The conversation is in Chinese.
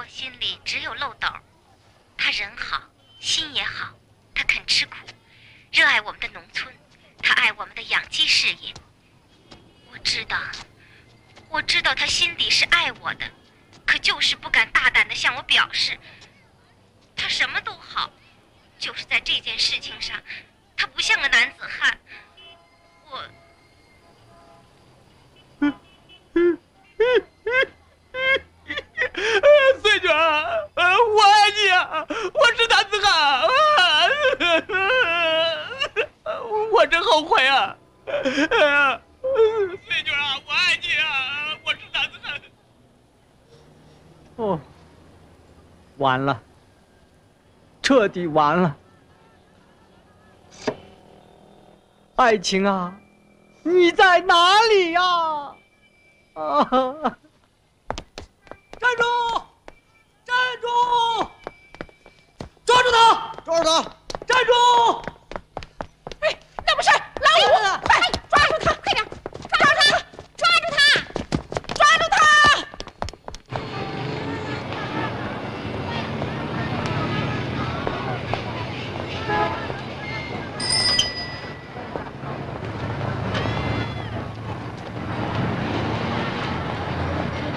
心里只有漏斗。他人好，心也好，他肯吃苦，热爱我们的农村，他爱我们的养鸡事业。我知道他心底是爱我的，可就是不敢大胆地向我表示。他什么都好，就是在这件事情上，他不像个男子汉。 孙女儿，我爱你啊！我是男子汉啊！我真后悔啊！孙女儿啊，我爱你啊！我是男子汉。 哦，完了，彻底完了！爱情啊，你在哪里呀？啊！